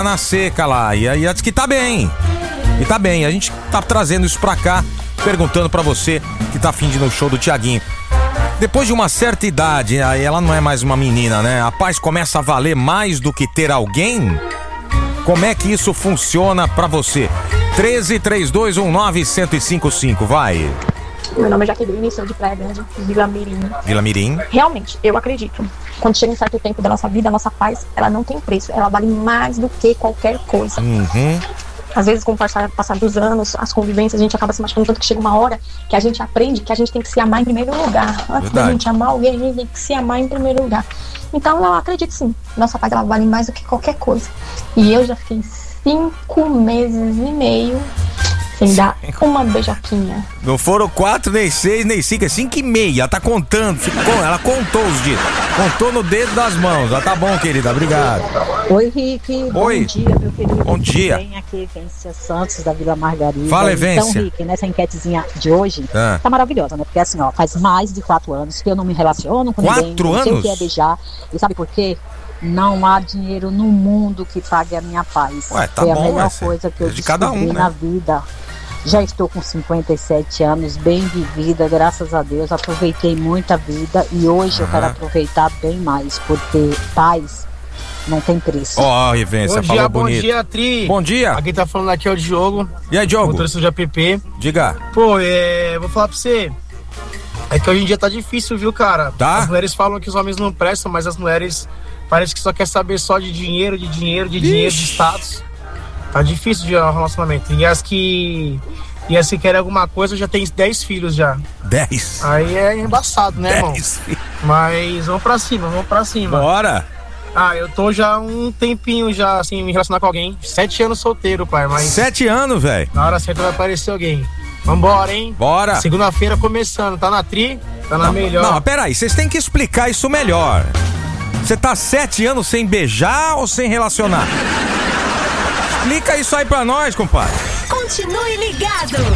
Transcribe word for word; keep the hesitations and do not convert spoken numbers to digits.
na seca lá. E aí diz que tá bem. E tá bem. A gente tá trazendo isso pra cá, perguntando pra você que tá afim de ir no show do Thiaguinho. Depois de uma certa idade, aí ela não é mais uma menina, né? A paz começa a valer mais do que ter alguém? Como é que isso funciona pra você? treze, trinta e dois, dezenove, cento e cinquenta e cinco, vai. Meu nome é Jaqueline, sou de Praia Grande, Vila Mirim. Vila Mirim. Realmente, eu acredito. Quando chega um certo tempo da nossa vida, a nossa paz, ela não tem preço. Ela vale mais do que qualquer coisa. Uhum. Às vezes, com o passar, passar dos anos, as convivências, a gente acaba se machucando tanto que chega uma hora que a gente aprende que a gente tem que se amar em primeiro lugar. Antes da gente amar alguém, a gente tem que se amar em primeiro lugar. Então, eu acredito sim. Nossa paz, ela vale mais do que qualquer coisa. E eu já fiz cinco meses e meio sem dar uma beijoquinha. Não foram quatro, nem seis, nem cinco, é cinco e meia. Ela tá contando, ela contou os dias. Contou no dedo das mãos. Ela tá bom, querida, obrigado. Oi, Rick. Oi. Bom dia, meu querido. Bom dia. Bem, aqui, Evência Santos, da Vila Margarida. Fala, Evência. Então, Rick, nessa enquetezinha de hoje, ah. tá maravilhosa, né? Porque assim, ó, faz mais de quatro anos que eu não me relaciono com quatro ninguém. anos? Não sei o que é beijar. E sabe por quê? Não há dinheiro no mundo que pague a minha paz. Ué, tá Foi bom, a melhor essa coisa que eu é de descobri cada um, né? na vida. Já estou com cinquenta e sete anos, bem vivida, graças a Deus. Aproveitei muita vida e hoje uhum. eu quero aproveitar bem mais, porque paz não tem preço. Ó, oh, Evência, bom falou dia, bonito. Bom dia, Tri. Bom dia. Aqui tá falando aqui é o Diogo. E aí, Diogo? Motorista do A P P. Diga. Pô, é, vou falar pra você. É que hoje em dia tá difícil, viu, cara? Tá. As mulheres falam que os homens não prestam, mas as mulheres parece que só quer saber só de dinheiro, de dinheiro, de Ixi. dinheiro, de status. Tá difícil de um relacionamento. E as que... E as que querem alguma coisa já tem dez filhos já. dez? Aí é embaçado, né, irmão? dez. Mas vamos pra cima, vamos pra cima. Bora! Ah, eu tô já há um tempinho já, assim, me relacionar com alguém. Sete anos solteiro, pai, mas... Sete anos, velho? Na hora certa vai aparecer alguém. Vambora, hein? Bora! Segunda-feira começando, tá na Tri? Tá na não, melhor. Não, peraí, vocês têm que explicar isso melhor. Você tá sete anos sem beijar ou sem relacionar? Explica isso aí pra nós, compadre. Continue ligado.